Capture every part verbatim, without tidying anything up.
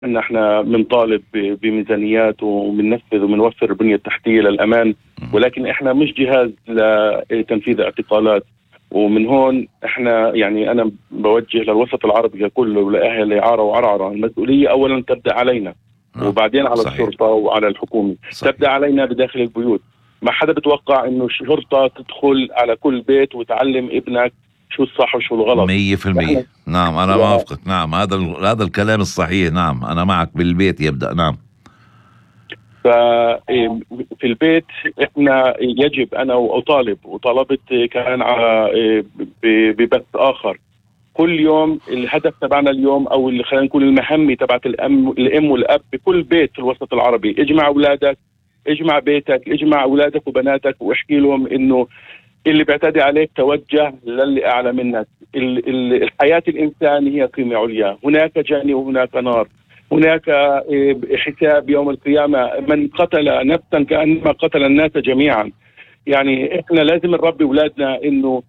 ان احنا بنطالب بميزانيات وبننفذ وبنوفر البنيه التحتيه للامان، ولكن احنا مش جهاز لتنفيذ اعتقالات. ومن هون احنا يعني انا بوجه للوسط العربي كله ولاهل عارة وعرعرة، المسؤوليه اولا تبدا علينا وبعدين على صحيح. الشرطه وعلى الحكومه. صحيح. تبدا علينا بداخل البيوت. ما حدا بتوقع انه الشرطه تدخل على كل بيت وتعلم ابنك شو الصح وشو الغلط. مية في المية. نعم أنا موافقك. نعم هذا هذا الكلام الصحيح. نعم أنا معك. بالبيت يبدأ. نعم. ففي البيت احنا يجب انا واطالب وطالبت كان على ببث اخر كل يوم. الهدف تبعنا اليوم او اللي خلينا نقول المهمه تبعت الام الام والاب بكل بيت في الوسط العربي، اجمع اولادك، اجمع بيتك، اجمع اولادك وبناتك واحكي لهم انه اللي بيعتدي عليك توجه للي اعلى منك. الحياه الانسان هي قيمه عليا، هناك جنه وهناك نار، هناك حساب يوم القيامه. من قتل نفسا كانما قتل الناس جميعا. يعني احنا لازم نربي اولادنا انه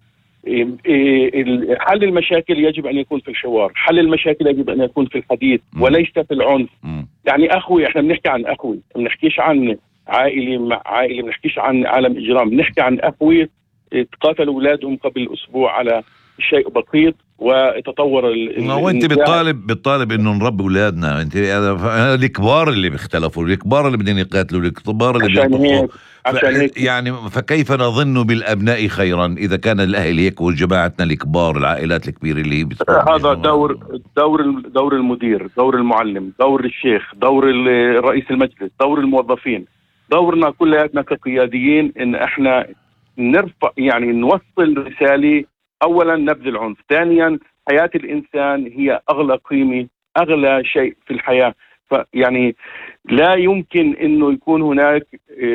حل المشاكل يجب ان يكون في الحوار، حل المشاكل يجب ان يكون في الحديث وليس في العنف. يعني اخوي، احنا بنحكي عن اخوي، ما بنحكيش عن عائلي مع عائلي، ما بنحكيش عن عالم اجرام، بنحكي عن اخوي تقاتلوا اولادهم قبل اسبوع على شيء بسيط وتطور. وانت بتطالب بتطالب انه نربي اولادنا. انت الكبار اللي بيختلفوا، الكبار اللي بدهم يقاتلوا، الكبار اللي بينطقوا. ف... يعني فكيف نظن بالابناء خيرا اذا كان الاهل هيك وجماعتنا الكبار، العائلات الكبيره اللي هذا دور دور دور المدير، دور المعلم، دور الشيخ، دور رئيس المجلس، دور الموظفين، دورنا كلياتنا كقياديين ان احنا نرفع يعني نوصل رسالة. أولا نبذ العنف، ثانيا حياة الإنسان هي أغلى قيمة، أغلى شيء في الحياة. فيعني لا يمكن أنه يكون هناك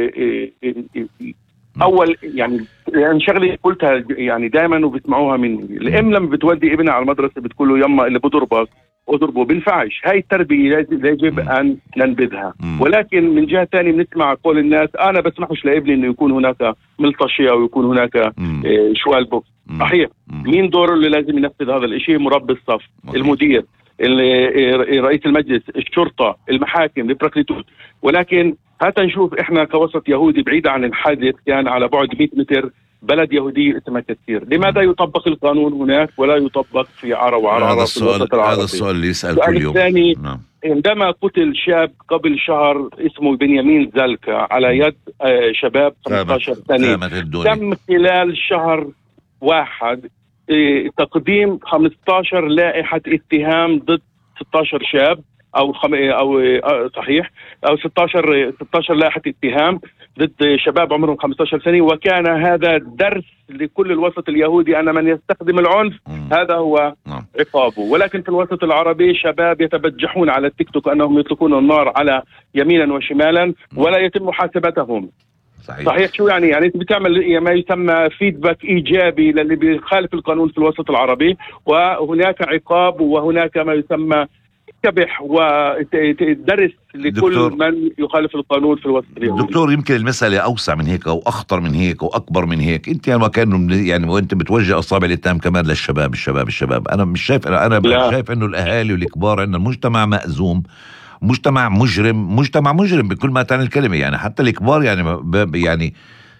أول يعني يعني شغلة قلتها يعني دائما وبتسمعوها مني، الأم لما بتودي ابنها على المدرسة بتقول له يما اللي بضربك اضربه، بنفعش. هاي التربية يجب أن ننبذها. ولكن من جهة ثانية بنسمع قول الناس أنا بسمحش لابني أنه يكون هناك ملطشة أو يكون هناك شوال بوكس. صحيح. مين دوره اللي لازم ينفذ هذا الاشي؟ مربي الصف، المدير، رئيس المجلس، الشرطة، المحاكم، البروكليتور. ولكن هات نشوف احنا كوسط يهودي بعيد عن الحادث كان على بعد مئة متر بلد يهودي اسمها كثير، لماذا يطبق القانون هناك ولا يطبق في عرة وعرعرة؟ هذا السؤال هذا السؤال اللي يسأل كل يوم. الثاني نعم. عندما قتل شاب قبل شهر اسمه بنيامين زلكا على يد شباب خمسة عشر سنة، تم خلال شهر واحد تقديم خمسة عشر لائحة اتهام ضد ستة عشر شاب او خم... او صحيح او ستة عشر ستة عشر لائحة اتهام ضد شباب عمرهم خمسة عشر سنة. وكان هذا درس لكل الوسط اليهودي ان من يستخدم العنف م. هذا هو م. عقابه. ولكن في الوسط العربي شباب يتبجحون على التيك توك انهم يطلقون النار على يمينا وشمالا م. ولا يتم محاسبتهم. صحيح. صحيح. شو يعني؟ يعني انت بتعمل ما يسمى فيدباك ايجابي للي بيخالف القانون في الوسط العربي، وهناك عقاب وهناك ما يسمى كبح ودرس لكل دكتور. من يخالف القانون في الوسط اليهودي. دكتور يمكن المسألة أوسع من هيك أو أخطر من هيك وأكبر من هيك. أنت يعني كأنه يعني وأنت بتوجه أصابع الاتهام كمان للشباب الشباب الشباب أنا مش شايف أنا لا. شايف إنه الأهالي والكبار إن المجتمع مأزوم، مجتمع مجرم، مجتمع مجرم بكل ما تعني الكلمة. يعني حتى الكبار يعني يعني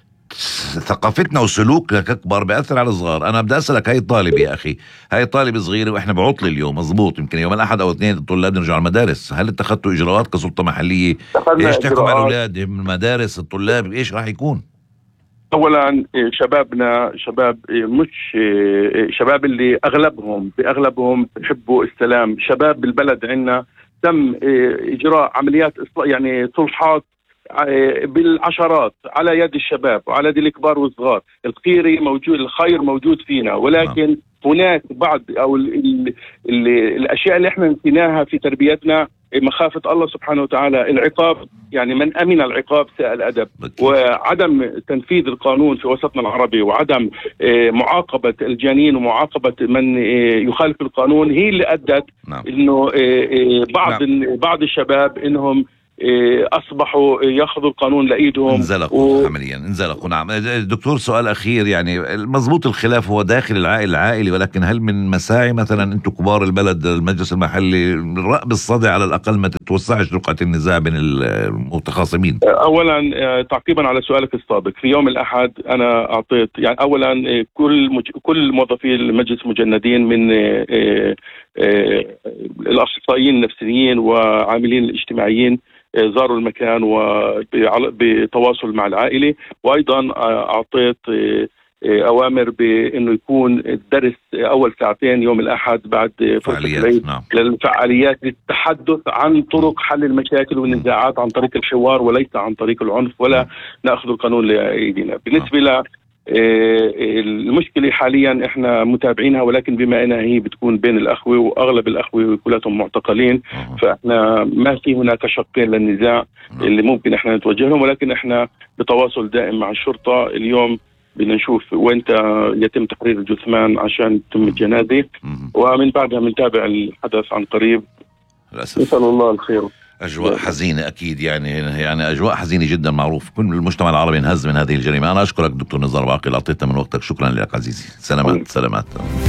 ثقافتنا وسلوكنا ككبار بيأثر على الصغار. أنا بدي أسألك، هاي طالب يا أخي، هاي طالب صغيرة وإحنا بعطل اليوم مظبوط، يمكن يوم الأحد أو اثنين الطلاب نرجعوا المدارس. هل اتخذتوا إجراءات كسلطة محلية؟ إيش تحكم على الأولاد من المدارس الطلاب؟ إيش راح يكون؟ أولا شبابنا شباب مش شباب اللي أغلبهم بأغلبهم يحبوا السلام. شباب البلد عندنا تم إجراء عمليات يعني صلحات بالعشرات على يد الشباب وعلى يد الكبار والصغار. الخير موجود، الخير موجود فينا، ولكن هناك بعض أو ال ال ال الأشياء اللي احنا نسيناها في تربيتنا، مخافة الله سبحانه وتعالى، العقاب. يعني من أمن العقاب ساء الأدب، وعدم تنفيذ القانون في وسطنا العربي وعدم معاقبة الجانين ومعاقبة من يخالف القانون هي اللي أدت نعم. إنه بعض نعم. بعض الشباب إنهم أصبحوا يأخذوا القانون لإيدهم، انزلقوا و... عمليا انزلقوا. نعم دكتور، سؤال أخير، يعني مضبوط الخلاف هو داخل العائل العائلي، ولكن هل من مساعي مثلا أنتم كبار البلد المجلس المحلي الرأب الصدع على الأقل ما تتوسعش رقعة النزاع بين المتخاصمين؟ أولا تعقيبا على سؤالك السابق، في يوم الأحد أنا أعطيت يعني أولا كل مج... كل موظفي المجلس مجندين من الأخصائيين النفسيين وعاملين الاجتماعيين زاروا المكان وبتواصل مع العائلة، وأيضا أعطيت أوامر بأنه يكون الدرس أول ساعتين يوم الأحد بعد فرصة العيد نعم. للفعاليات للتحدث عن طرق حل المشاكل والنزاعات عن طريق الحوار وليس عن طريق العنف، ولا نأخذ القانون لأيدينا. بالنسبة ل المشكلة حاليا احنا متابعينها، ولكن بما انها هي بتكون بين الاخوة واغلب الاخوة كلهم معتقلين، فاحنا ما في هناك شقين للنزاع اللي ممكن احنا نتوجه لهم، ولكن احنا بتواصل دائم مع الشرطة. اليوم بدنا نشوف وين يتم تحرير الجثمان عشان تتم الجنازة، ومن بعدها بنتابع الحدث عن قريب. نسأل الله الخير. أجواء حزينة أكيد، يعني يعني أجواء حزينة جدا، معروف كل المجتمع العربي انهز من هذه الجريمة. أنا أشكرك دكتور نزار باقي، أعطيتنا من وقتك، شكرا لك عزيزي. سلامات سلامات.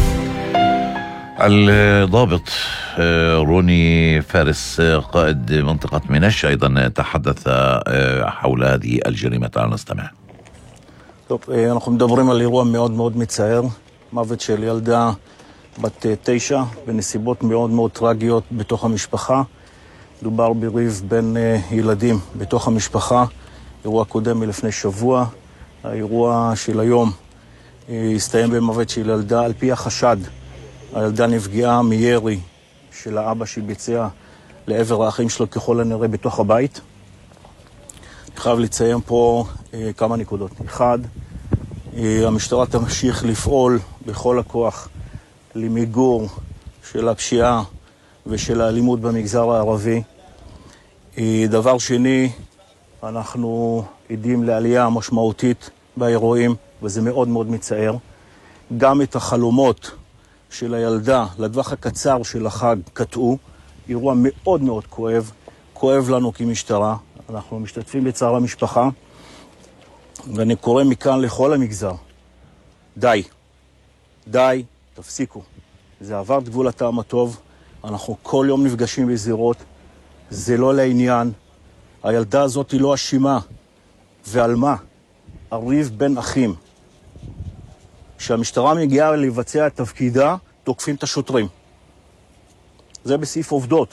الضابط روني فارس قائد منطقة منش أيضا تحدث حول هذه الجريمة. تعالوا نستمع. טוב, אנחנו מדברים על אירוע מאוד מאוד מצער, מוות של ילדה בת תשע בנסיבות מאוד מאוד טרגיות בתוך המשפחה. דובר בריב בין ילדים בתוך המשפחה, אירוע קודם מלפני שבוע. האירוע של היום הסתיים במוות של ילדה. על פי החשד, הילדה נפגעה מירי של האבא שביצע לעבר האחים שלו ככל הנראה בתוך הבית. אני חייב לציין פה כמה נקודות. אחד, המשטרה תמשיך לפעול בכל הכוח למיגור של הפשיעה ושל האלימות במגזר הערבי. דבר שני, אנחנו עדים לעלייה משמעותית באירועים, וזה מאוד מאוד מצער. גם את החלומות של הילדה לטווח הקצר של החג קטעו. אירוע מאוד מאוד כואב, כואב לנו כמשטרה. אנחנו משתתפים בצער המשפחה, ואני קורא מכאן לכל המגזר, די, די, תפסיקו. זה עבר את גבול הטעם הטוב, אנחנו כל יום נפגשים בזירות, זה לא לעניין. הילדה הזאת היא לא אשימה, ועל מה? הריב בין אחים. כשהמשטרה מגיעה לבצע את תפקידה, תוקפים את השוטרים. זה בסעיף עובדות.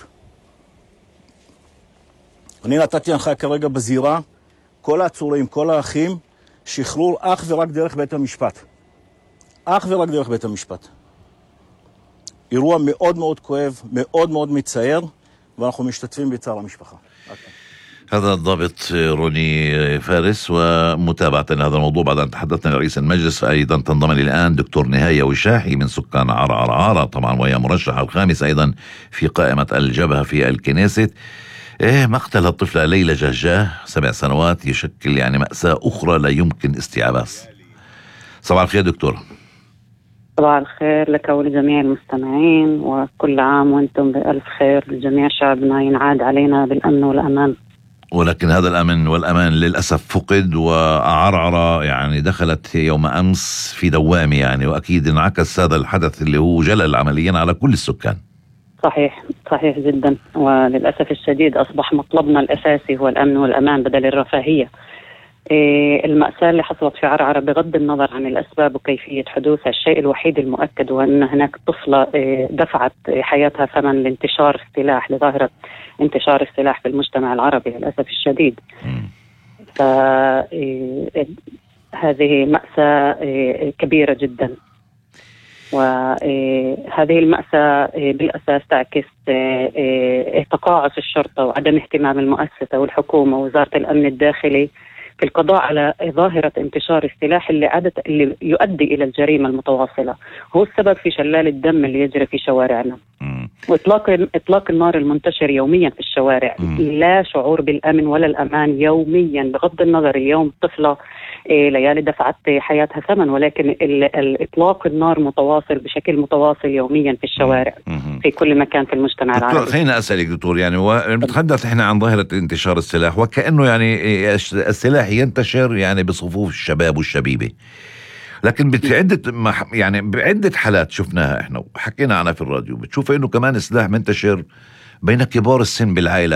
אני נתתי הנחיה כרגע בזירה, כל העצורים, כל האחים, שחרור אך ורק דרך בית המשפט. אך ורק דרך בית המשפט. אירוע מאוד מאוד כואב, מאוד מאוד מצער, ואנחנו משתתפים בצער המשפחה. هذا الضابط روني فارس. ومتابعة لهذا الموضوع بعد أن تحدثنا لرئيس المجلس، أيضا تنضم لي الآن دكتور نهاية وشاحي من سكان عرعرعارة طبعا، وهي مرشحة الخامس أيضا في قائمة الجبهة في الكنيست. إيه مقتل الطفلة ليلى جهجاه سبع سنوات يشكل يعني مأساة أخرى لا يمكن استيعابها. صباح الخير دكتور. صباح الخير لك ولجميع المستمعين، وكل عام وانتم بألف خير. لجميع شعبنا ينعاد علينا بالأمن والأمان. ولكن هذا الأمن والأمان للأسف فقد، وعرعرة يعني دخلت يوم أمس في دوامة يعني، وأكيد انعكس هذا الحدث اللي هو جلل عمليا على كل السكان. صحيح صحيح جدا، وللأسف الشديد أصبح مطلبنا الأساسي هو الأمن والأمان بدل الرفاهية. المأساة اللي حصلت في عرعرة بغض النظر عن الأسباب وكيفية حدوثها، الشيء الوحيد المؤكد هو أن هناك طفلة دفعت حياتها ثمن لانتشار السلاح، لظاهرة انتشار السلاح في المجتمع العربي للأسف الشديد. فهذه مأساة كبيرة جدا، وهذه المأساة بالأساس تعكس تقاعس الشرطة وعدم اهتمام المؤسسة والحكومة ووزارة الأمن الداخلي في القضاء على ظاهرة انتشار السلاح اللي عادة اللي يؤدي إلى الجريمة المتواصلة، هو السبب في شلال الدم اللي يجري في شوارعنا. وإطلاق إطلاق النار المنتشر يوميا في الشوارع، م. لا شعور بالأمن ولا الأمان يوميا، بغض النظر اليوم طفلة إيه ليالي دفعت حياتها ثمن، ولكن الإطلاق النار متواصل بشكل متواصل يوميا في الشوارع م. في كل مكان في المجتمع العربي. خلينا أسألك دكتور، يعني بنتحدث إحنا عن ظاهرة انتشار السلاح، وكأنه يعني السلاح ينتشر يعني بصفوف الشباب والشبيبة، لكن بعدة يعني بعدة حالات شفناها احنا وحكينا عنها في الراديو، بتشوف انه كمان السلاح منتشر بين كبار السن بالعائلة.